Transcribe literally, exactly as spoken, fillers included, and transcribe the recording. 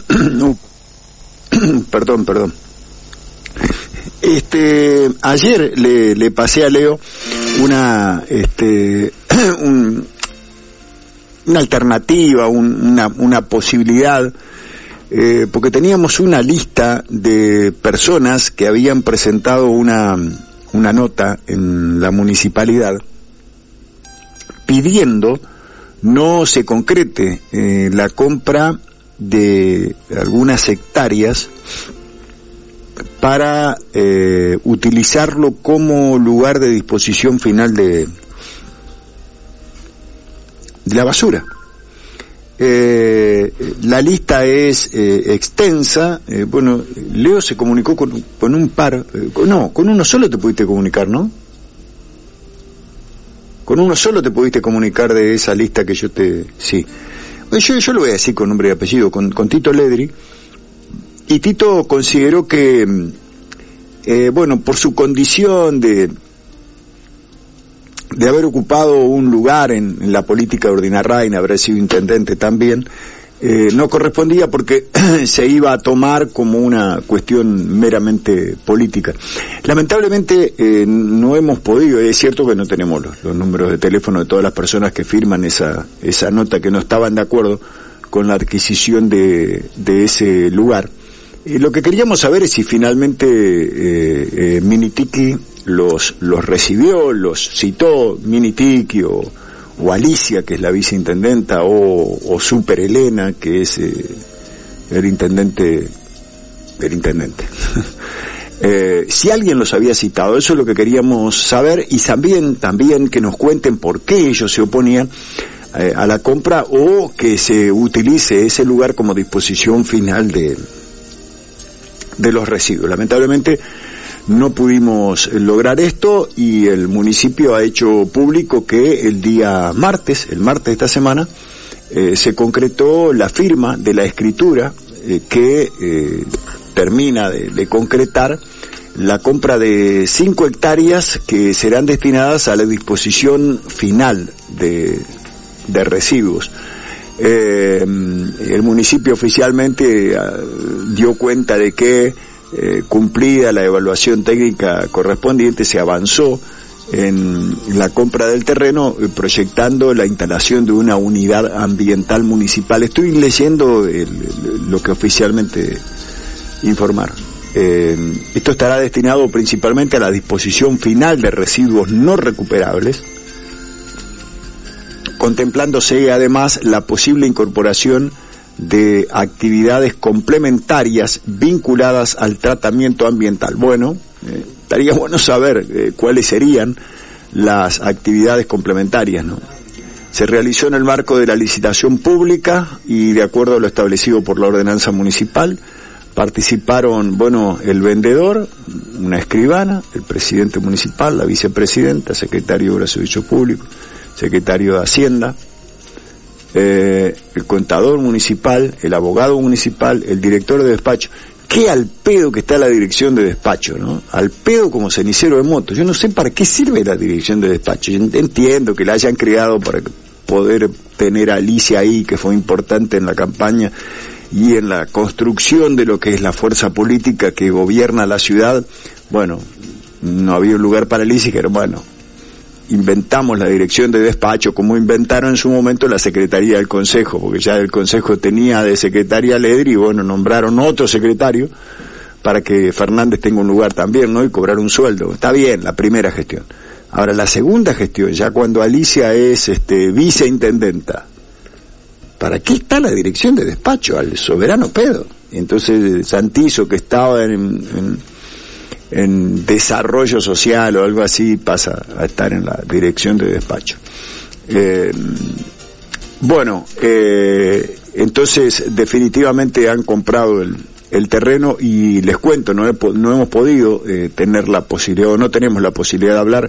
no. perdón, perdón. Este, ayer le, le pasé a Leo una, este, un, una alternativa, un, una, una posibilidad, eh, porque teníamos una lista de personas que habían presentado una, una nota en la municipalidad pidiendo no se concrete eh, la compra de algunas hectáreas para eh, utilizarlo como lugar de disposición final de, de la basura. Eh, la lista es eh, extensa. Eh, bueno, Leo se comunicó con, con un par, eh, con, no, con uno solo te pudiste comunicar, ¿no? Con uno solo te pudiste comunicar de esa lista que yo te... Sí. Yo, yo lo voy a decir con nombre y apellido, con, con Tito Ledri, y Tito consideró que, eh, bueno, por su condición de de haber ocupado un lugar en, en la política de Urdinarrain, haber sido intendente también, eh, no correspondía porque se iba a tomar como una cuestión meramente política. Lamentablemente eh, no hemos podido, es cierto que no tenemos los, los números de teléfono de todas las personas que firman esa, esa nota que no estaban de acuerdo con la adquisición de, de ese lugar. Y lo que queríamos saber es si finalmente eh, eh, Minitiki los, los recibió, los citó, Minitiki o, o Alicia, que es la viceintendenta, o, o Super Elena, que es eh, el intendente, el intendente. eh, si alguien los había citado, eso es lo que queríamos saber, y también, también que nos cuenten por qué ellos se oponían eh, a la compra, o que se utilice ese lugar como disposición final de de los residuos. Lamentablemente no pudimos lograr esto, y el municipio ha hecho público que el día martes, el martes de esta semana, eh, se concretó la firma de la escritura eh, que eh, termina de, de concretar la compra de cinco hectáreas que serán destinadas a la disposición final de, de residuos. Eh, el municipio oficialmente eh, dio cuenta de que eh, cumplida la evaluación técnica correspondiente se avanzó en la compra del terreno, eh, proyectando la instalación de una unidad ambiental municipal. Estoy leyendo el, el, lo que oficialmente informaron. Eh, esto estará destinado principalmente a la disposición final de residuos no recuperables, contemplándose además la posible incorporación de actividades complementarias vinculadas al tratamiento ambiental. Bueno, eh, estaría bueno saber eh, cuáles serían las actividades complementarias, ¿no? Se realizó en el marco de la licitación pública y de acuerdo a lo establecido por la ordenanza municipal. Participaron, bueno, el vendedor, una escribana, el presidente municipal, la vicepresidenta, secretario de Obras y Servicios Públicos, secretario de Hacienda, eh, el contador municipal, el abogado municipal, el director de despacho. Qué al pedo que está la dirección de despacho, ¿no? Al pedo como cenicero de motos. Yo no sé para qué sirve la dirección de despacho. Yo entiendo que la hayan creado para poder tener a Alicia ahí, que fue importante en la campaña y en la construcción de lo que es la fuerza política que gobierna la ciudad. Bueno, no había un lugar para Alicia, pero bueno, inventamos la dirección de despacho, como inventaron en su momento la Secretaría del Consejo, porque ya el Consejo tenía de secretaria Ledri, y bueno, nombraron otro secretario para que Fernández tenga un lugar también, ¿no? Y cobrar un sueldo. Está bien, la primera gestión. Ahora, la segunda gestión, ya cuando Alicia es este viceintendenta, ¿para qué está la dirección de despacho? Al soberano pedo. Y entonces Santizo, que estaba en... en en desarrollo social o algo así, pasa a estar en la dirección de despacho. Eh, bueno, eh, entonces definitivamente han comprado el, el terreno, y les cuento, no, he, no hemos podido eh, tener la posibilidad, o no tenemos la posibilidad de hablar